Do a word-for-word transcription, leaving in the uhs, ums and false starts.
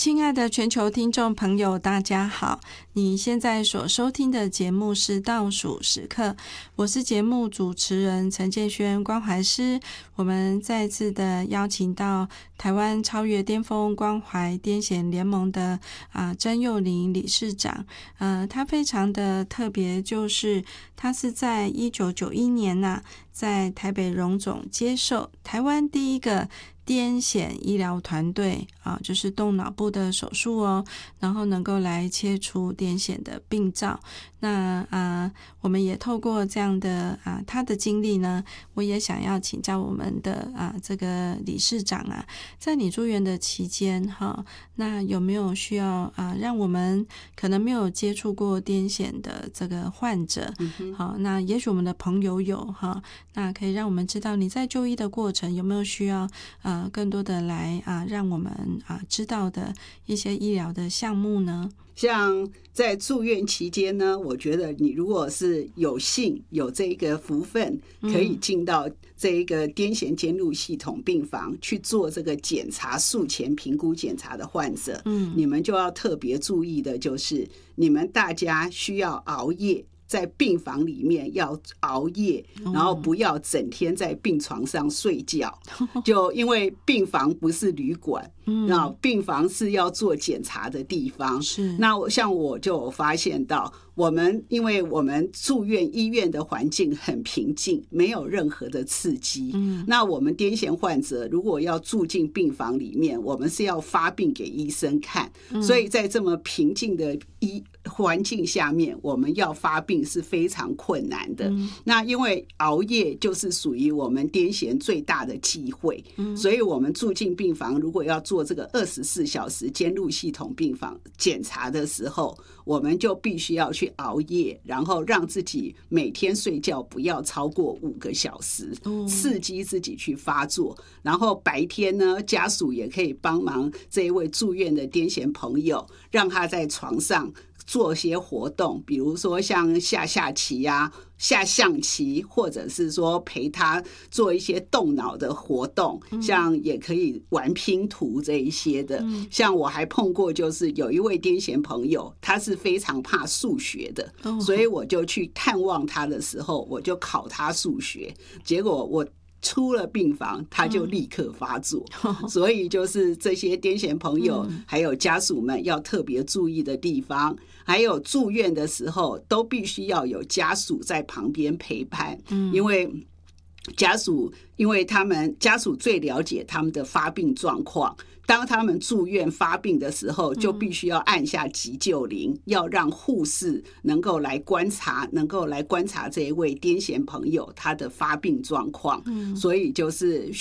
亲爱的全球听众朋友，大家好！你现在所收听的节目是倒数时刻，我是节目主持人陈建轩关怀师。我们再次的邀请到台湾超越巅峰关怀癫痫联盟的啊曾幼玲理事长。呃，他非常的特别，就是他是在一九九一年呐、啊，在台北荣总接受台湾第一个癫痫医疗团队啊，就是动脑部的手术哦，然后能够来切除癫痫的病灶。那啊，我们也透过这样的啊他的经历呢，我也想要请教我们的啊这个理事长啊，在你住院的期间哈，那有没有需要啊让我们可能没有接触过癫痫的这个患者，嗯、好，那也许我们的朋友有哈，那可以让我们知道你在就医的过程有没有需要啊更多的来啊让我们啊知道的一些医疗的项目呢？ 像在住院期间呢，我觉得你如果是有幸有这个福分，可以进到这一个癫痫监护系统病房去做这个检查、术前评估检查的患者，嗯，你们就要特别注意的就是，你们大家需要熬夜。在病房里面要熬夜，然后不要整天在病床上睡觉，就因为病房不是旅馆，那病房是要做检查的地方。是，那我像我就有发现到，我们因为我们住院医院的环境很平静，没有任何的刺激。嗯，那我们癫痫患者如果要住进病房里面，我们是要发病给医生看，嗯、所以在这么平静的医环境下面，我们要发病是非常困难的。嗯、那因为熬夜就是属于我们癫痫最大的忌讳，嗯、所以我们住进病房，如果要做这个二十四小时监护系统病房检查的时候，我们就必须要去熬夜，然后让自己每天睡觉不要超过五个小时，刺激自己去发作。然后白天呢，家属也可以帮忙这一位住院的癫痫朋友，让他在床上做些活动，比如说像下下棋啊、下象棋，或者是说陪他做一些动脑的活动，嗯、像也可以玩拼图这一些的。嗯、像我还碰过，就是有一位癫痫朋友，他是非常怕数学的，哦、所以我就去探望他的时候，我就考他数学，结果我出了病房他就立刻发作，嗯、所以就是这些癫痫朋友还有家属们要特别注意的地方，还有住院的时候都必须要有家属在旁边陪伴，嗯、因为家属因为他们家属最了解他们的发病状况，当他们住院发病的时候，就必须要按下急救铃，嗯、要让护士能够来观察，能够来观察这一位癫痫朋友他的发病状况。嗯、所以就是